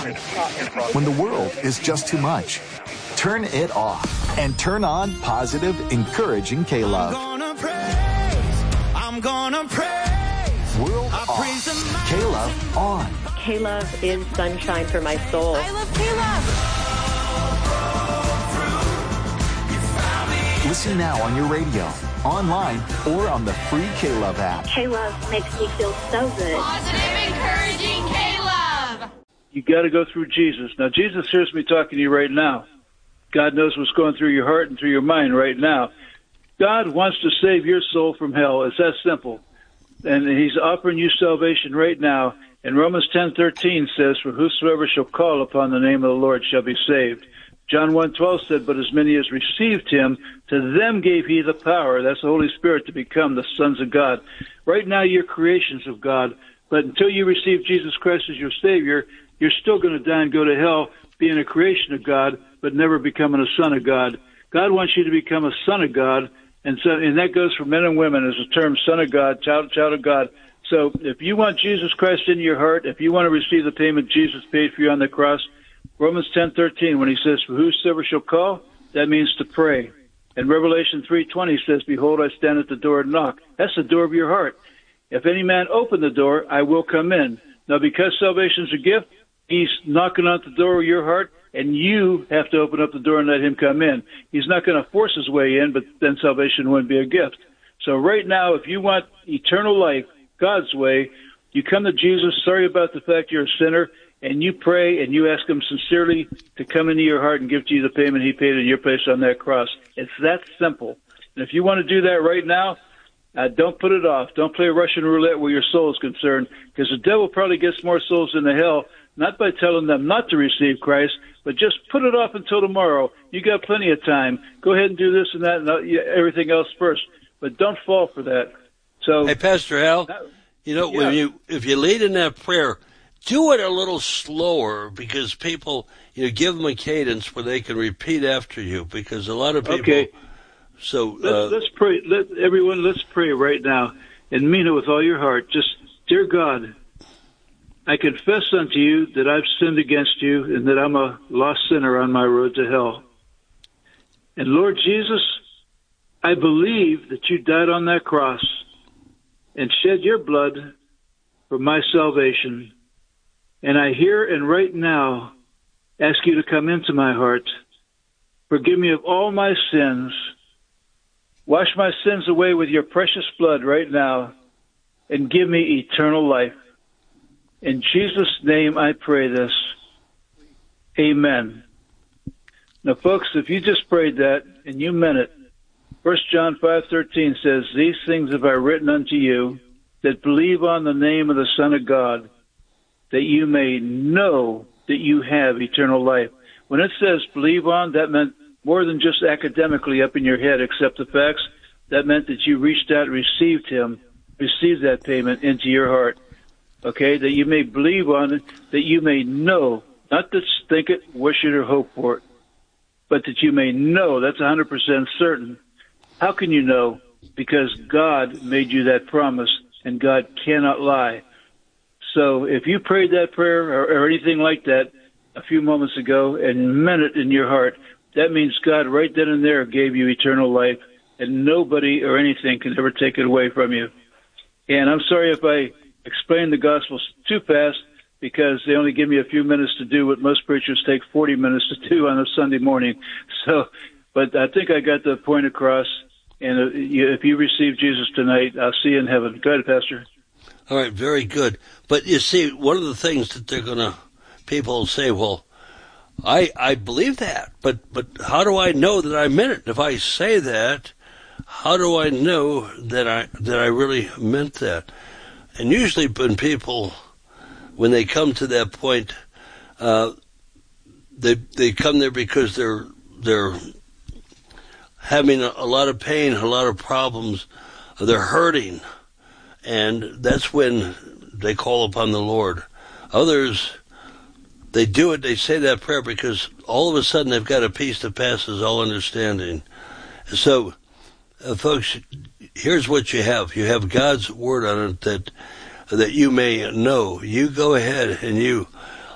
When the world is just too much, turn it off and turn on positive, encouraging K-Love. I'm gonna praise. World off. K-Love on. K-Love is sunshine for my soul. I love K-Love. Listen now on your radio, online, or on the free K-Love app. K-Love makes me feel so good. Positive, encouraging K-Love. You got to go through Jesus. Now, Jesus hears me talking to you right now. God knows what's going through your heart and through your mind right now. God wants to save your soul from hell. It's that simple. And he's offering you salvation right now. And Romans 10:13 says, "For whosoever shall call upon the name of the Lord shall be saved." John 1:12 said, "But as many as received him, to them gave he the power," that's the Holy Spirit, "to become the sons of God." Right now you're creations of God. But until you receive Jesus Christ as your Savior, you're still going to die and go to hell being a creation of God, but never becoming a son of God. God wants you to become a son of God. And that goes for men and women as a term, son of God, child of God. So if you want Jesus Christ in your heart, if you want to receive the payment Jesus paid for you on the cross, Romans 10:13, when he says, "For whosoever shall call," that means to pray. And Revelation 3:20 says, "Behold, I stand at the door and knock." That's the door of your heart. "If any man open the door, I will come in." Now, because salvation's a gift, he's knocking on the door of your heart, and you have to open up the door and let him come in. He's not going to force his way in, but then salvation wouldn't be a gift. So right now, if you want eternal life, God's way, you come to Jesus, sorry about the fact you're a sinner, and you pray and you ask him sincerely to come into your heart and give to you the payment he paid in your place on that cross. It's that simple. And if you want to do that right now, don't put it off. Don't play Russian roulette where your soul is concerned, because the devil probably gets more souls into hell, not by telling them not to receive Christ, but just put it off until tomorrow. You got plenty of time. Go ahead and do this and that and everything else first, but don't fall for that. So, hey, Pastor Al, if you lead in that prayer, do it a little slower, because people, give them a cadence where they can repeat after you, because a lot of people. Okay. So let's pray. Let's pray right now and mean it with all your heart. Just, dear God, I confess unto you that I've sinned against you and that I'm a lost sinner on my road to hell. And Lord Jesus, I believe that you died on that cross and shed your blood for my salvation. And I here and right now ask you to come into my heart. Forgive me of all my sins. Wash my sins away with your precious blood right now and give me eternal life. In Jesus' name I pray this. Amen. Now, folks, if you just prayed that and you meant it, 1 John 5:13 says, "These things have I written unto you that believe on the name of the Son of God, that you may know that you have eternal life." When it says believe on, that meant more than just academically up in your head, accept the facts. That meant that you reached out and received that payment into your heart. Okay, that you may believe on it, that you may know, not just think it, wish it, or hope for it, but that you may know. That's 100% certain. How can you know? Because God made you that promise, and God cannot lie. So if you prayed that prayer or anything like that a few moments ago and meant it in your heart, that means God right then and there gave you eternal life, and nobody or anything can ever take it away from you. And I'm sorry if I explain the gospel too fast, because they only give me a few minutes to do what most preachers take 40 minutes to do on a Sunday morning. So, but I think I got the point across. And if you receive Jesus tonight, I'll see you in heaven. Go ahead, Pastor. All right, very good. But you see, one of the things that people say, well, I believe that, but how do I know that I meant it? If I say that, how do I know that I really meant that? And usually when they come to that point, they come there because they're having a lot of pain, a lot of problems, they're hurting, and that's when they call upon the Lord. Others, they do it, they say that prayer because all of a sudden they've got a peace that passes all understanding. So, folks, here's what you have. You have God's word on it that you may know. You go ahead and you